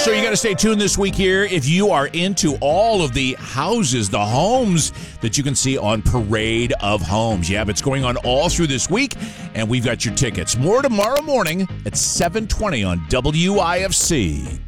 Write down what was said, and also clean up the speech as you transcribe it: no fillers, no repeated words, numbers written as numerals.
So you got to stay tuned this week here if you are into all of the houses, the homes that you can see on Parade of Homes. Yeah, but it's going on all through this week, and we've got your tickets. More tomorrow morning at 7:20 on WIFC.